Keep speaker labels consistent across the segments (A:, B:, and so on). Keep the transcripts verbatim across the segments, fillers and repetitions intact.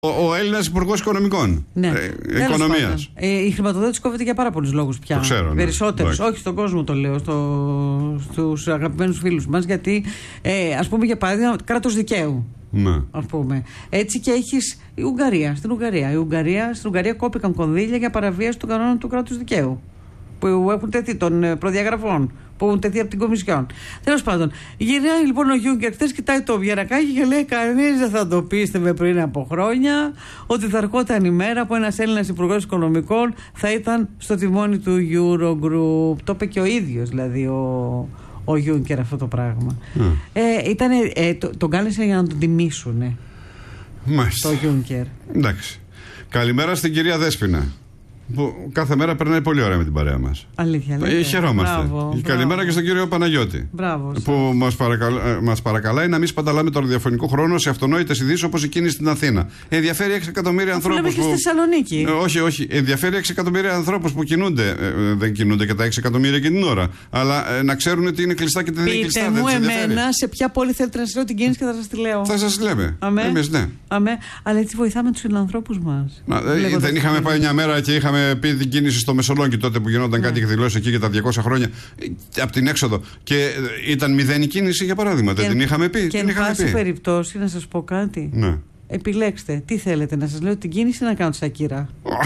A: Ο, ο Έλληνας Υπουργός Οικονομικών.
B: Ναι.
A: Ε, Οικονομίας.
B: Ε, η χρηματοδότηση κόβεται για πάρα πολλούς λόγους πια.
A: Το ξέρω.
B: Περισσότερους.
A: Ναι.
B: Όχι στον κόσμο το λέω, στο, στους αγαπημένους φίλους μας. Γιατί, ε, ας πούμε, για παράδειγμα, κράτος δικαίου.
A: Ναι.
B: Ας πούμε. Έτσι και έχεις η Ουγγαρία. Στην Ουγγαρία. Η Ουγγαρία, στην Ουγγαρία κόπηκαν κονδύλια για παραβίαση των κανόνων του κράτους δικαίου. Που έχουν τεθεί των προδιαγραφών. Που έχουν τεθεί από την Κομισιόν. Τέλος πάντων, γυρνάει λοιπόν ο Γιούγκερ, χθες κοιτάει το Βιερακάκι και λέει: κανείς δεν θα το πίστευε πριν από χρόνια ότι θα ερχόταν η μέρα που ένας Έλληνας Υπουργός Οικονομικών θα ήταν στο τιμόνι του Eurogroup. Το είπε και ο ίδιος δηλαδή ο, ο Γιούγκερ αυτό το πράγμα. Mm. Ε, ήτανε, ε, το, τον κάλεσε για να τον τιμήσουνε.
A: Μάλιστα.
B: Το Γιούγκερ.
A: Εντάξει. Καλημέρα στην κυρία Δέσποινα, που κάθε μέρα περνάει πολύ ωραία με την παρέα μας.
B: Αλήθεια, αλήθεια.
A: Ε, χαιρόμαστε.
B: Μπράβο,
A: Καλημέρα
B: μπράβο.
A: και στον κύριο Παναγιώτη.
B: Μπράβο,
A: που μας, παρακαλά, μας παρακαλάει να μην σπαταλάμε το ραδιοφωνικό χρόνο σε αυτονόητες ειδήσεις όπως εκείνη στην Αθήνα. Ενδιαφέρει έξι εκατομμύρια ανθρώπους.
B: Που... στη Θεσσαλονίκη.
A: Ε, όχι, όχι. Ενδιαφέρει έξι εκατομμύρια ανθρώπους που κινούνται. Ε, δεν κινούνται και τα έξι εκατομμύρια εκείνη την ώρα. Αλλά ε, να ξέρουν τι είναι κλειστά και τι δεν είναι κλειστά.
B: Πείτε μου εμένα σε ποια πόλη θέλετε να σας λέω την κίνηση και θα σας τη λέω.
A: Θα σας λέμε.
B: Αμέ. Εμείς,
A: ναι.
B: Αμέ. Αλλά έτσι βοηθάμε τους φιλανθρώπους μας.
A: Να, ε, δεν είχαμε πάει μια μέρα και είχαμε πει την κίνηση στο Μεσολόγγι τότε που γινόταν ναι. κάτι εκδηλώσεις εκεί για τα διακόσια χρόνια από την έξοδο. Και ήταν μηδέν η κίνηση για παράδειγμα. Δεν την είχαμε πει.
B: Και εν πάση περιπτώσει να σας πω κάτι.
A: Ναι.
B: Επιλέξτε. Τι θέλετε, να σας λέω την κίνηση ή να κάνω τη Σακύρα.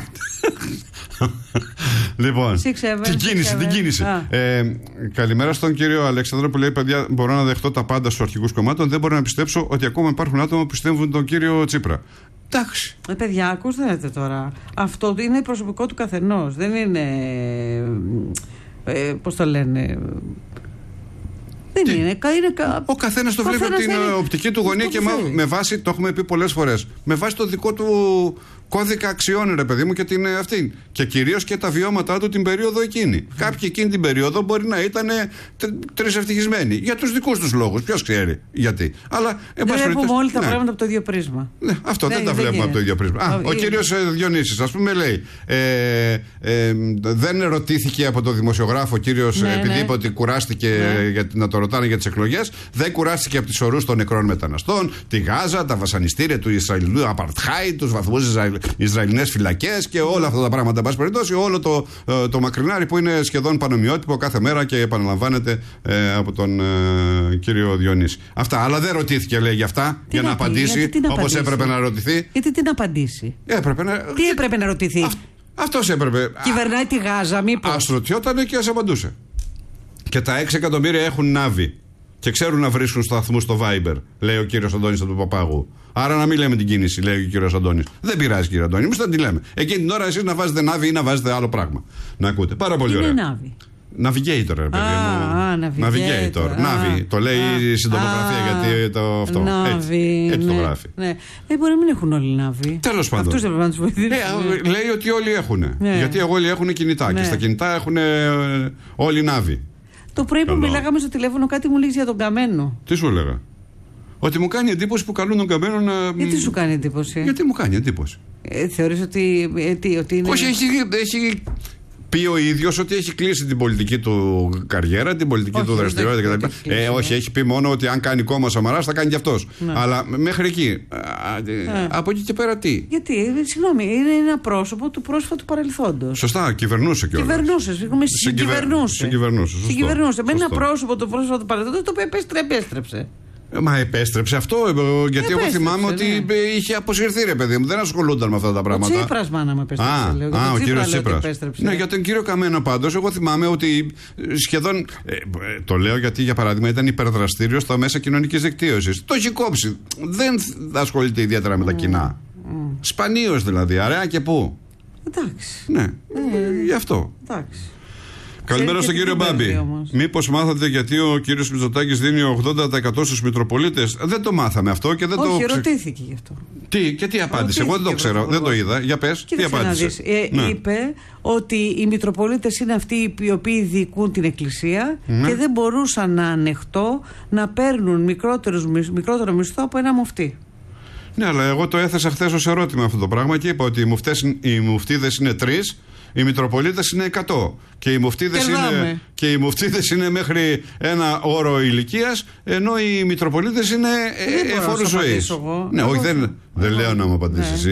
A: Λοιπόν,
B: Σίξεβεν,
A: την κίνηση, την κίνηση. Ε, καλημέρα στον κύριο Αλέξανδρο που λέει: παιδιά, μπορώ να δεχτώ τα πάντα στους αρχηγούς κομμάτων. Δεν μπορώ να πιστέψω ότι ακόμα υπάρχουν άτομα που πιστεύουν τον κύριο Τσίπρα. Εντάξει.
B: Ε, παιδιά, ακούστε τώρα. Αυτό είναι προσωπικό του καθενός. Δεν είναι. Ε, πώς το λένε. Δεν
A: Τι?
B: είναι. είναι
A: Ο καθένας το βλέπει από την είναι... οπτική του γωνία και με βάση, το έχουμε πει πολλές φορές, με βάση το δικό του κώδικα αξιών, ρε παιδί μου, και την αυτή. Και κυρίως και τα βιώματά του την περίοδο εκείνη. Mm. Κάποιοι εκείνη την περίοδο μπορεί να ήταν τρισευτυχισμένοι. Για τους δικούς τους λόγους. Ποιος ξέρει γιατί. Αλλά
B: δεν βλέπουμε όλοι τα ναι. πράγματα από το ίδιο πρίσμα.
A: Ναι, αυτό δεν, δεν τα δεν βλέπουμε είναι. από το ίδιο πρίσμα. Α, ο είναι. κύριος Διονύσης, ας πούμε, λέει: ε, ε, δεν ερωτήθηκε από τον δημοσιογράφο, κύριος, ναι, επειδή ναι. είπε ότι κουράστηκε ναι. για, να το ρωτάνε για τις εκλογές. Δεν κουράστηκε από τις ορούς των νεκρών μεταναστών, τη Γάζα, τα βασανιστήρια του Ισραηλού Απαρτχάι, τους βαθμούς Ισραηλ, Ισραηλινές φυλακές και όλα αυτά τα πράγματα. Εν πάση περιπτώσει, όλο το, το μακρινάρι που είναι σχεδόν πανομοιότυπο κάθε μέρα και επαναλαμβάνεται ε, από τον ε, κύριο Διονύση. Αυτά. Αλλά δεν ρωτήθηκε, λέει, για αυτά, τι για να, να απαντήσει όπως έπρεπε να ρωτηθεί.
B: Γιατί τι να απαντήσει.
A: Έπρεπε να...
B: Τι έπρεπε να ρωτηθεί.
A: Α, αυτός έπρεπε.
B: Κυβερνάει τη Γάζα, μήπως.
A: Ας ρωτιότανε και ας απαντούσε. Και τα έξι εκατομμύρια έχουν ναύι. Και ξέρουν να βρίσκουν σταθμούς στο Viber, λέει ο κύριος Αντώνης από τον Παπάγου. Άρα να μην λέμε την κίνηση, λέει ο κύριος Αντώνης. Δεν πειράζει, κύριε Αντώνη, εμείς θα την λέμε. Εκείνη την ώρα εσείς να βάζετε ναύι ή να βάζετε άλλο πράγμα. Να ακούτε. Πάρα πολύ ωραία.
B: Είναι ναύι.
A: Navigator, ρε παιδί μου.
B: Α,
A: Navigator. Ναύι. Το λέει η συντομογραφία γιατί το αυτό.
B: Ναύι.
A: Έτσι το γράφει.
B: Δεν μπορεί να μην έχουν όλοι ναύι.
A: Τέλος πάντων.
B: Αυτούς έπρεπε να τους βοηθήσουν.
A: Λέει ότι όλοι έχουν. Γιατί όλοι έχουν κινητά. Και στα κινητά έχουν όλοι ναύι.
B: Το πρωί που μιλάγαμε στο τηλέφωνο κάτι μου λέγεις για τον Καμένο.
A: Τι σου έλεγα? Ότι μου κάνει εντύπωση που καλούν τον Καμένο να...
B: Γιατί σου κάνει εντύπωση?
A: Γιατί μου κάνει εντύπωση.
B: Ε, θεωρείς ότι, ε, τι, ότι είναι...
A: Όχι, έχει, έχει πει ο ίδιος ότι έχει κλείσει την πολιτική του καριέρα, την πολιτική όχι, του δραστηριότητα κτλ. Ε, όχι, έχει πει μόνο ότι αν κάνει κόμμα ο Σαμαράς θα κάνει κι αυτός. Ναι. Αλλά μέχρι εκεί. Ναι. Από εκεί και πέρα τι.
B: Γιατί, συγγνώμη, είναι ένα πρόσωπο του πρόσφατου παρελθόντος.
A: Σωστά, κυβερνούσε κιόλας.
B: Κυβερνούσε, συγκυβερνούσε.
A: Συγκυβερνούσε.
B: Συγκυβερνούσε. Με ένα πρόσωπο του πρόσφατου παρελθόντος το οποίο επέστρεψε.
A: Μα επέστρεψε αυτό, γιατί εγώ θυμάμαι ότι ναι. είχε αποσυρθεί, ρε παιδί μου. Δεν ασχολούνταν με αυτά τα πράγματα.
B: Ο Τσίπρας, μάνα με επέστρεψε. Α,
A: λέω, α ο κύριος Τσίπρας. Ναι, για τον κύριο Καμένο πάντως, εγώ θυμάμαι ότι σχεδόν. Ε, το λέω γιατί, για παράδειγμα, ήταν υπερδραστήριο στα μέσα κοινωνικής δικτύωσης. Το έχει κόψει. Δεν ασχολείται ιδιαίτερα με τα κοινά. Mm. Σπανίως δηλαδή, αραιά και πού.
B: Εντάξει.
A: Ναι, ε, γι' αυτό.
B: Εντάξει.
A: Καλημέρα στον κύριο Μπάμπη. Μήπως μάθατε γιατί ο κύριος Μητσοτάκης δίνει ογδόντα τοις εκατό στους Μητροπολίτες? Δεν το μάθαμε αυτό και δεν
B: όχι,
A: το.
B: Όχι, ρωτήθηκε γι' αυτό.
A: Τι, και τι απάντησε? Εγώ δεν το ξέρω, δεν το είδα. Για πες, τι απάντησε?
B: Ε, ναι. Είπε ότι οι Μητροπολίτες είναι αυτοί οι οποίοι διοικούν την Εκκλησία ναι. και δεν μπορούσαν να ανεχτώ να παίρνουν μικρότερο μισθό από ένα μουφτί.
A: Ναι, αλλά εγώ το έθεσα χθες ως ερώτημα αυτό το πράγμα και είπα ότι οι, μουφτές, οι μουφτίδες είναι τρεις. Οι Μητροπολίτες είναι εκατό και οι μουφτίδες είναι, και οι μουφτίδες είναι μέχρι ένα όρο ηλικίας, ενώ οι Μητροπολίτες είναι εφόρου ζωής. Ναι, όχι, δεν, δεν λέω να μου απαντήσεις. Ναι.